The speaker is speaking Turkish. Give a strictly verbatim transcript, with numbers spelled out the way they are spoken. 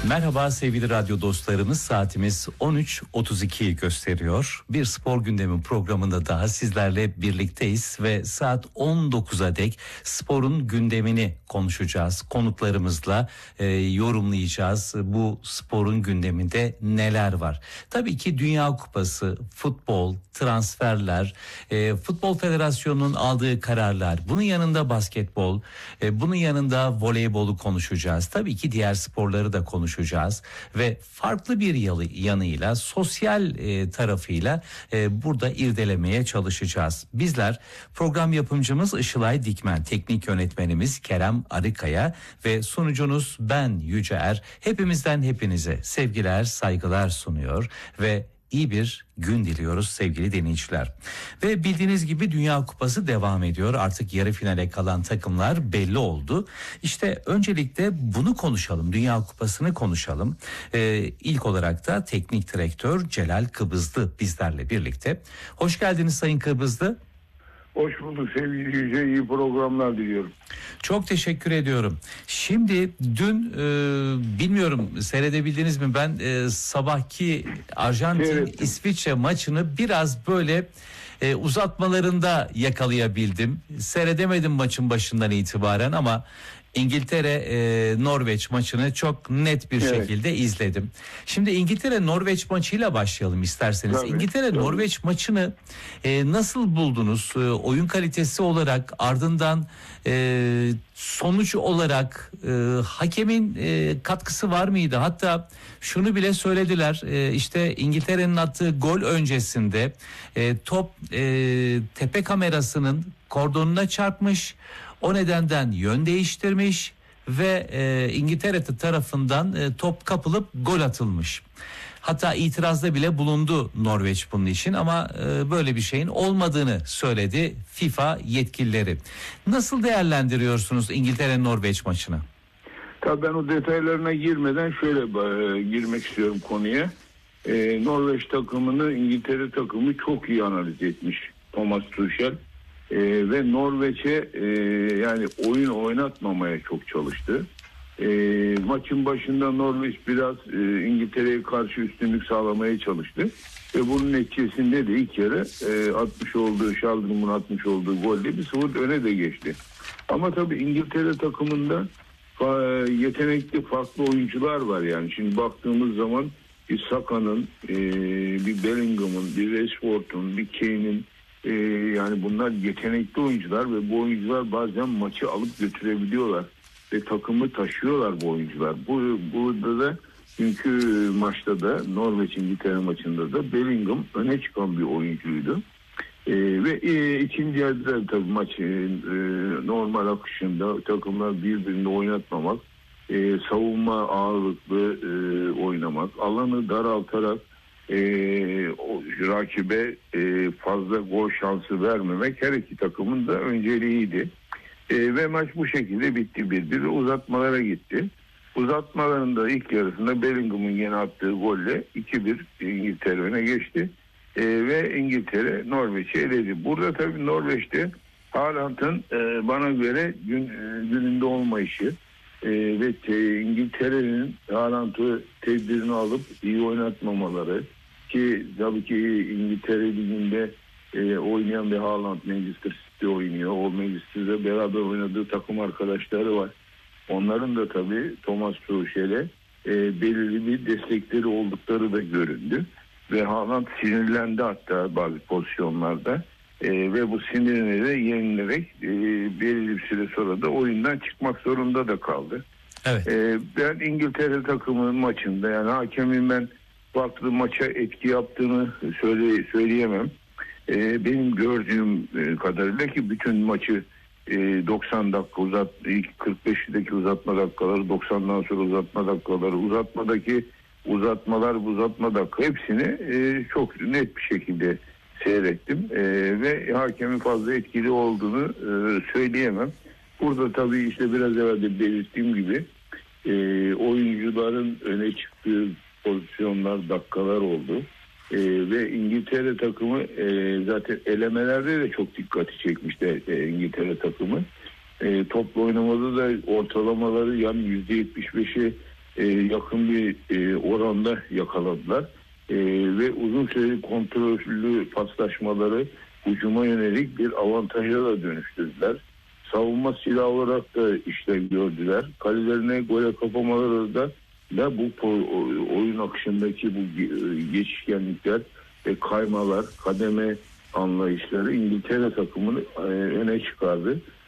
Merhaba sevgili radyo dostlarımız, saatimiz on üç otuz iki gösteriyor. Bir spor gündemi programında daha sizlerle birlikteyiz ve saat on dokuza dek sporun gündemini konuşacağız. Konuklarımızla e, yorumlayacağız. Bu sporun gündeminde neler var? Tabii ki Dünya Kupası, futbol, transferler, e, Futbol Federasyonu'nun aldığı kararlar, bunun yanında basketbol, e, bunun yanında voleybolu konuşacağız. Tabii ki diğer sporları da konuşacağız. konuşacağız ve farklı bir yanıyla, sosyal e, tarafıyla e, burada irdelemeye çalışacağız. Bizler program yapımcımız Işılay Dikmen, teknik yönetmenimiz Kerem Arıkaya ve sunucunuz ben Yüce Er. Hepimizden hepinize sevgiler, saygılar sunuyor ve İyi bir gün diliyoruz sevgili dinleyiciler. Ve bildiğiniz gibi Dünya Kupası devam ediyor. Artık yarı finale kalan takımlar belli oldu. İşte öncelikle bunu konuşalım. Dünya Kupası'nı konuşalım. Ee, ilk olarak da teknik direktör Celal Kıbızlı bizlerle birlikte. Hoş geldiniz Sayın Kıbızlı. Hoş bulduk sevgili Yüce, iyi programlar diliyorum. Çok teşekkür ediyorum. Şimdi dün e, bilmiyorum seyredebildiniz mi, ben e, sabahki Arjantin-İsviçre maçını biraz böyle e, uzatmalarında yakalayabildim. Seyredemedim maçın başından itibaren ama İngiltere-Norveç e, maçını çok net bir evet. şekilde izledim. Şimdi İngiltere-Norveç maçıyla başlayalım isterseniz. İngiltere-Norveç maçını e, nasıl buldunuz? E, oyun kalitesi olarak, ardından e, sonuç olarak e, hakemin e, katkısı var mıydı? Hatta şunu bile söylediler, e, işte İngiltere'nin attığı gol öncesinde e, top e, tepe kamerasının kordonuna çarpmış. O nedenden yön değiştirmiş ve e, İngiltere tarafından e, top kapılıp gol atılmış. Hatta itirazda bile bulundu Norveç bunun için ama e, böyle bir şeyin olmadığını söyledi FIFA yetkilileri. Nasıl değerlendiriyorsunuz İngiltere-Norveç maçını? Tabii ben o detaylarına girmeden şöyle e, girmek istiyorum konuya. E, Norveç takımını İngiltere takımı çok iyi analiz etmiş Thomas Tuchel. Ee, ve Norveç'e e, yani oyun oynatmamaya çok çalıştı. E, maçın başında Norveç biraz e, İngiltere'ye karşı üstünlük sağlamaya çalıştı. Ve bunun neticesinde de ilk yarı e, atmış olduğu, Şaldırım'ın atmış olduğu golle bir sıfır öne de geçti. Ama tabii İngiltere takımında fa- yetenekli farklı oyuncular var yani. Şimdi baktığımız zaman bir Saka'nın, e, bir Bellingham'ın, bir Rashford'un, bir Kane'in, Ee, yani bunlar yetenekli oyuncular ve bu oyuncular bazen maçı alıp götürebiliyorlar ve takımı taşıyorlar bu oyuncular. Bu burada da çünkü maçta da Norveç İngiltere maçında da Bellingham öne çıkan bir oyuncuydu. Ee, ve e, ikinci yarıda tabii maç e, normal akışında takımlar birbirini oynatmamak, e, savunma ağırlıklı e, oynamak, alanı daraltarak Ee, o rakibe e, fazla gol şansı vermemek her iki takımın da önceliğiydi. E, ve maç bu şekilde bitti, bir bir uzatmalara gitti. Uzatmalarında ilk yarısında Bellingham'ın yine attığı golle iki bir İngiltere öne geçti. E, ve İngiltere Norveç'i eledi. Burada tabii Norveç'te Haaland'ın e, bana göre gün, e, gününde olmayışı e, ve te, İngiltere'nin Haaland'ı tedbirini alıp iyi oynatmamaları, ki tabii ki İngiltere Ligi'nde e, oynayan bir Haaland Manchester City oynuyor. O Manchester'da beraber oynadığı takım arkadaşları var. Onların da tabii Thomas Tuchel'e e, belirli bir destekleri oldukları da göründü. Ve Haaland sinirlendi hatta bazı pozisyonlarda. E, ve bu sinirini de yenilerek e, belirli bir süre sonra da oyundan çıkmak zorunda da kaldı. Evet. E, ben İngiltere takımının maçında, yani hakemin ben farklı maça etki yaptığını söyle, söyleyemem. Ee, benim gördüğüm kadarıyla ki bütün maçı e, doksan dakika uzat, ilk kırk beşteki uzatma dakikaları, doksandan sonra uzatma dakikaları, uzatmadaki uzatmalar, uzatma dakika hepsini e, çok net bir şekilde seyrettim. E, ve hakemin fazla etkili olduğunu e, söyleyemem. Burada tabii işte biraz evvel de belirttiğim gibi e, oyuncuların öne çıktığı pozisyonlar, dakikalar oldu. Ee, ve İngiltere takımı e, zaten elemelerde de çok dikkati çekmişti e, İngiltere takımı. E, toplu oynamada da ortalamaları yani yüzde yetmiş beşi e, yakın bir e, oranda yakaladılar. E, ve uzun süreli kontrollü paslaşmaları hücuma yönelik bir avantaja da dönüştürdüler. Savunma silahı olarak da işlev gördüler. Kalelerine gole kapamaları da, da bu oyun akışındaki bu geçişkenlikler ve kaymalar, kademe anlayışları İngiltere takımını öne çıkardı.